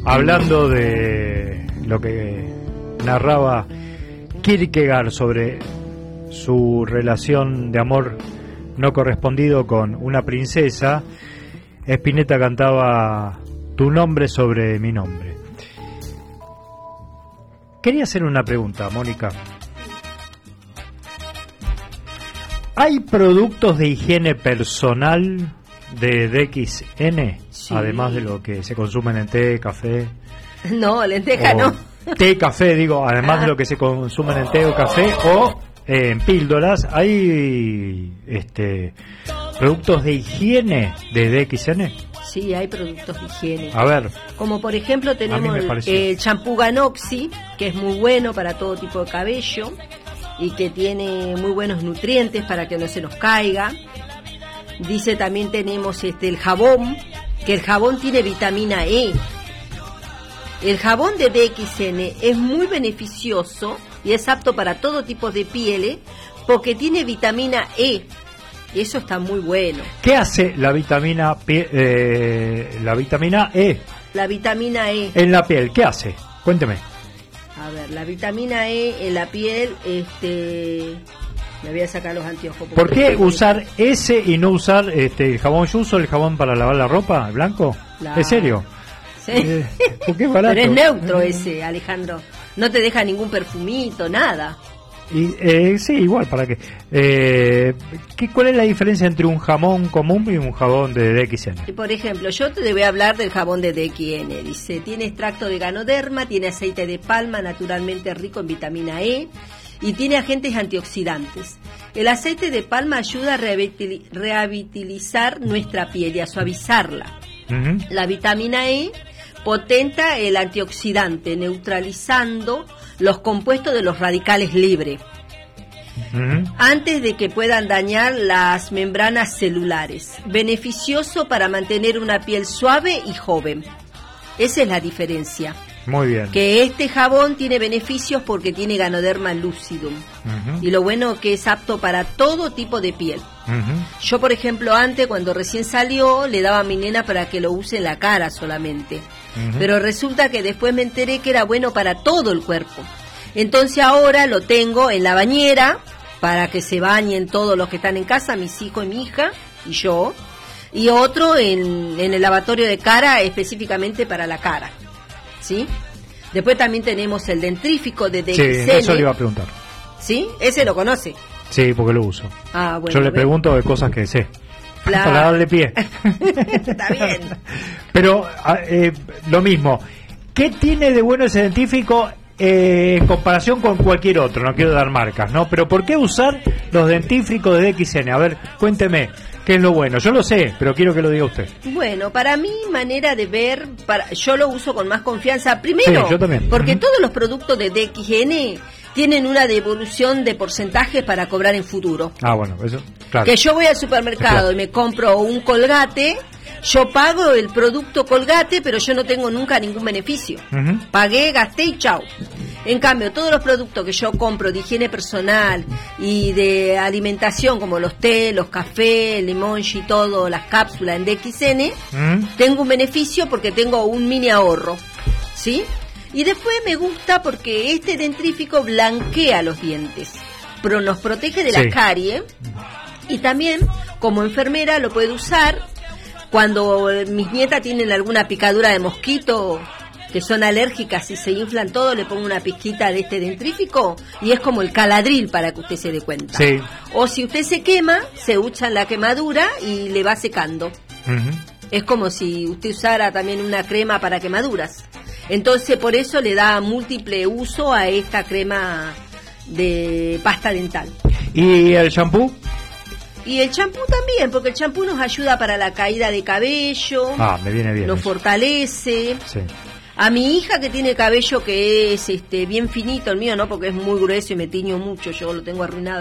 hablando de lo que narraba Kierkegaard sobre su relación de amor no correspondido con una princesa, Spinetta cantaba Tu nombre sobre mi nombre. Quería hacer una pregunta, Mónica. ¿Hay productos de higiene personal de DXN? Sí. Además de lo que se consumen en té, café. No, lenteja no. Té, café, digo, además de lo que se consumen en té o café o en píldoras, ¿hay productos de higiene de DXN? Sí, hay productos de higiene. A ver. Como por ejemplo tenemos el champú Ganoxy, que es muy bueno para todo tipo de cabello y que tiene muy buenos nutrientes para que no se nos caiga. Dice también tenemos el jabón, que el jabón tiene vitamina E. El jabón de DXN es muy beneficioso y es apto para todo tipo de pieles porque tiene vitamina E. Y eso está muy bueno. ¿Qué hace la vitamina E? La vitamina E en la piel, ¿qué hace? Cuénteme. A ver, la vitamina E en la piel, me voy a sacar los anteojos. ¿Por qué usar ese y no usar el jabón? Yo uso el jabón para lavar la ropa, blanco. Claro. ¿Es serio? Sí. Porque es barato. Pero es neutro ese, Alejandro. No te deja ningún perfumito, nada. Y sí, igual, ¿para qué? ¿Cuál es la diferencia entre un jabón común y un jabón de DXN? Por ejemplo, yo te voy a hablar del jabón de DXN. Dice, tiene extracto de ganoderma, tiene aceite de palma naturalmente rico en vitamina E y tiene agentes antioxidantes. El aceite de palma ayuda a revitalizar nuestra piel y a suavizarla. Uh-huh. La vitamina E potenta el antioxidante, neutralizando los compuestos de los radicales libres, antes de que puedan dañar las membranas celulares. Beneficioso para mantener una piel suave y joven. Esa es la diferencia. Muy bien. Que este jabón tiene beneficios porque tiene Ganoderma lucidum. Y lo bueno que es apto para todo tipo de piel. Yo, por ejemplo, antes, cuando recién salió, le daba a mi nena para que lo use en la cara solamente. Pero resulta que después me enteré que era bueno para todo el cuerpo. Entonces ahora lo tengo en la bañera para que se bañen todos los que están en casa, mis hijos y mi hija y yo. Y otro en el lavatorio de cara, específicamente para la cara. ¿Sí? Después también tenemos el dentrífico de DXN. Sí, eso le iba a preguntar. ¿Sí? ¿Ese lo conoce? Sí, porque lo uso. Ah, bueno. Yo le pregunto de cosas que sé. Claro. Para darle pie. Está bien. Pero lo mismo. ¿Qué tiene de bueno ese dentífrico en comparación con cualquier otro? No quiero dar marcas, ¿no? Pero ¿por qué usar los dentífricos de DXN? A ver, cuénteme. ¿Qué es lo bueno? Yo lo sé, pero quiero que lo diga usted. Bueno, para mi manera de ver, yo lo uso con más confianza. Primero, sí, yo también. Porque todos los productos de DXN tienen una devolución de porcentajes para cobrar en futuro. Ah, bueno, eso, claro. Que yo voy al supermercado y me compro un Colgate, yo pago el producto Colgate, pero yo no tengo nunca ningún beneficio. Pagué, gasté y chau. En cambio, todos los productos que yo compro de higiene personal y de alimentación, como los té, los cafés, el limonchi, todo, las cápsulas en DXN, tengo un beneficio porque tengo un mini ahorro, ¿sí? Y después me gusta porque este dentrífico blanquea los dientes, pero nos protege de la carie y también, como enfermera, lo puedo usar cuando mis nietas tienen alguna picadura de mosquito, que son alérgicas y se inflan todo, le pongo una pizquita de este dentrífico y es como el caladril para que usted se dé cuenta. Sí. O si usted se quema, se ucha en la quemadura y le va secando. Es como si usted usara también una crema para quemaduras. Entonces por eso le da múltiple uso a esta crema de pasta dental. ¿Y el shampoo? Y el champú también, porque el champú nos ayuda para la caída de cabello. Ah, me viene bien. Nos eso fortalece. Sí. A mi hija que tiene cabello que es bien finito, el mío no, porque es muy grueso y me tiño mucho, yo lo tengo arruinado.